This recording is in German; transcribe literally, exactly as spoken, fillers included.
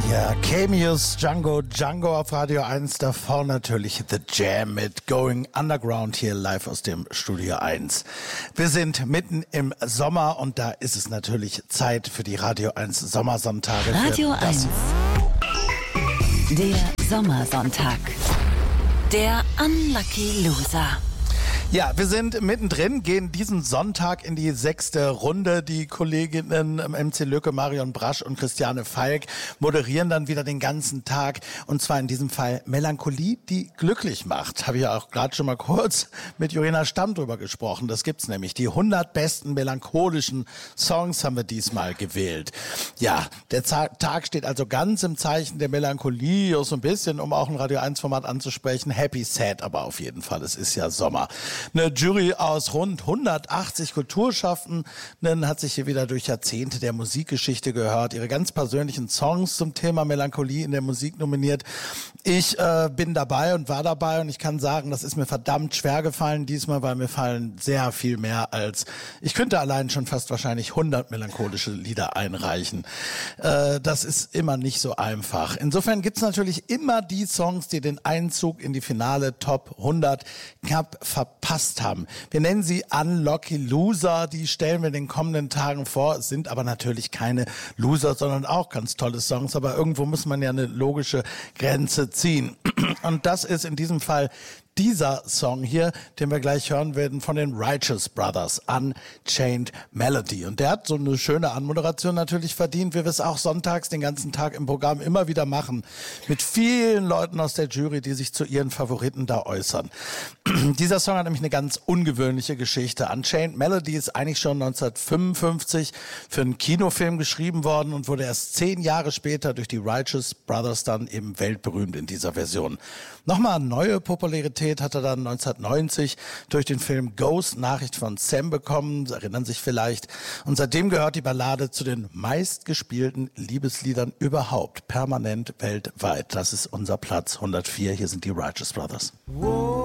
Ja, Camilleus, Django, Django auf Radio eins, davor natürlich The Jam mit Going Underground hier live aus dem Studio eins. Wir sind mitten im Sommer und da ist es natürlich Zeit für die Radio eins Sommersonntage. Radio eins, der Sommersonntag, der Unlucky Loser. Ja, wir sind mittendrin, gehen diesen Sonntag in die sechste Runde. Die Kolleginnen M C Lücke, Marion Brasch und Christiane Falk moderieren dann wieder den ganzen Tag. Und zwar in diesem Fall Melancholie, die glücklich macht. Habe ich ja auch gerade schon mal kurz mit Joanna Stamm drüber gesprochen. Das gibt's nämlich. Die hundert besten melancholischen Songs haben wir diesmal gewählt. Ja, der Tag steht also ganz im Zeichen der Melancholie, auch so ein bisschen, um auch ein Radio eins Format anzusprechen. Happy, sad, aber auf jeden Fall. Es ist ja Sommer. Eine Jury aus rund hundertachtzig Kulturschaffenden hat sich hier wieder durch Jahrzehnte der Musikgeschichte gehört, ihre ganz persönlichen Songs zum Thema Melancholie in der Musik nominiert. Ich äh, bin dabei und war dabei und ich kann sagen, das ist mir verdammt schwer gefallen diesmal, weil mir fallen sehr viel mehr als, ich könnte allein schon fast wahrscheinlich hundert melancholische Lieder einreichen. Äh, das ist immer nicht so einfach. Insofern gibt's natürlich immer die Songs, die den Einzug in die finale Top hundert knapp verpasst haben. Wir nennen sie Unlucky Loser, die stellen wir in den kommenden Tagen vor. Es sind aber natürlich keine Loser, sondern auch ganz tolle Songs, aber irgendwo muss man ja eine logische Grenze ziehen. Und das ist in diesem Fall dieser Song hier, den wir gleich hören werden von den Righteous Brothers, Unchained Melody. Und der hat so eine schöne Anmoderation natürlich verdient, wie wir es auch sonntags den ganzen Tag im Programm immer wieder machen. Mit vielen Leuten aus der Jury, die sich zu ihren Favoriten da äußern. Dieser Song hat nämlich eine ganz ungewöhnliche Geschichte. Unchained Melody ist eigentlich schon neunzehnhundertfünfundfünfzig für einen Kinofilm geschrieben worden und wurde erst zehn Jahre später durch die Righteous Brothers dann eben weltberühmt in dieser Version. Nochmal neue Popularität hat er dann neunzehnhundertneunzig durch den Film Ghost, Nachricht von Sam bekommen, Sie erinnern sich vielleicht. Und seitdem gehört die Ballade zu den meistgespielten Liebesliedern überhaupt, permanent weltweit. Das ist unser Platz hundertvier, hier sind die Righteous Brothers. Whoa.